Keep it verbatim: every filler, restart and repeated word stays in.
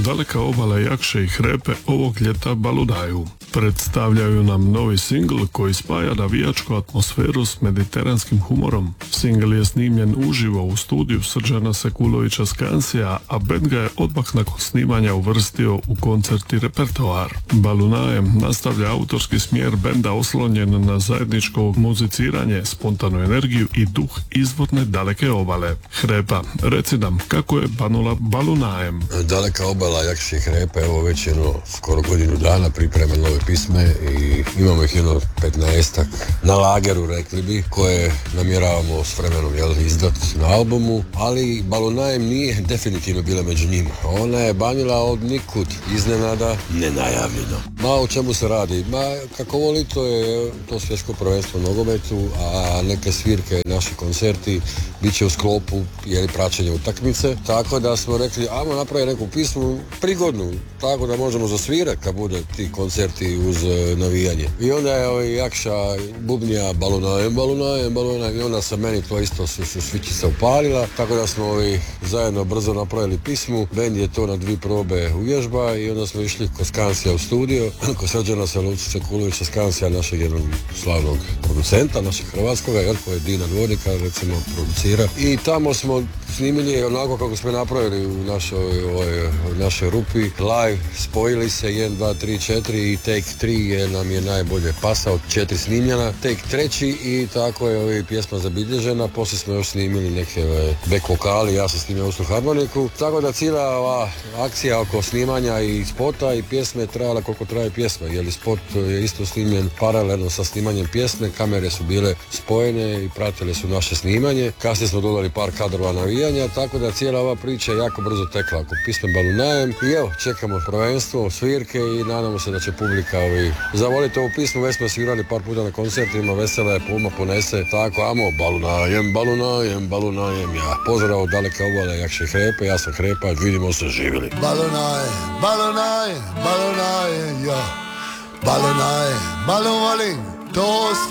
Daleka obala Jakše i Hrepe ovog ljeta baludaju. Predstavljaju nam novi singl koji spaja navijačku atmosferu s mediteranskim humorom. Singl je snimljen uživo u studiju Srđana Sekulovića Skansija, a band ga je odmah nakon snimanja uvrstio u koncert i repertoar. Balunajem nastavlja autorski smjer benda oslonjen na zajedničko muziciranje, spontanu energiju i duh izvorne Daleke obale. Hrepa, reci nam kako je banula Balunajem. Daleka obala Jakše i Hrepe, evo već jedno skoro godinu dana priprema nove pisme i imamo ih jedno petnaestak na lageru, rekli bi, koje namjeravamo s vremenom jel, izdati na albumu, ali Balunajem nije definitivno bila među njima. Ona je banila od nikud, iznenada, nenajavljeno. Ma o čemu se radi? Ma kako voli, to je to svjetsko prvenstvo nogometu, a neke svirke, naši koncerti bit će u sklopu jeli, praćenja utakmice, tako da smo rekli ajmo napraviti neku pismu prigodnu, tako da možemo zasvirati kad bude ti koncerti uz e, navijanje. I onda je ovaj Jakša bubnija Balunajem, Balunajem, Balunajem i onda se meni to isto su, su svičica upalila, tako da smo ovaj, zajedno brzo napravili pismu, bend je to na dvi probe uvježba i onda smo išli kod Skansija u studio, kod Srđana Sekulovića Skansija, našeg jednog slavnog producenta, našeg hrvatskoga, jel, koji je Dina Dvornika, recimo, producira. I tamo smo snimili onako kako smo napravili u našoj, ovoj, našoj rupi, live, spojili se jedan, dva, tri, četiri i take tri je nam je najbolje pasao, četiri snimljena, take treći i tako je ovaj, pjesma zabilježena, poslije smo još snimili neke ovaj, back vokali, ja sam snimio usnu harmoniku, tako da cijela ova akcija oko snimanja i spota i pjesme je trajala koliko traje pjesma, jer spot je isto snimljen paralelno sa snimanjem pjesme, kamere su bile spojene i pratile su naše snimanje, kasnije smo dodali par kadrova navijanja, tako da cijela ova priča je jako brzo tekla oko pisme Balunajem i evo, čekamo prvenstvo, svirke i nadamo se da će publika ovi zavoliti ovu pismu, već smo svirali par puta na koncertima, vesela je, puma ponese, tako amo, Balunajem, Balunajem, Balunajem, ja. Pozdrav od Daleke obale, Jakše i Hrepe, ja sam Hrepa, vidimo se, živjeli. Balunajem, Balunajem, Balunajem, ja. Balunajem, Balunajem, to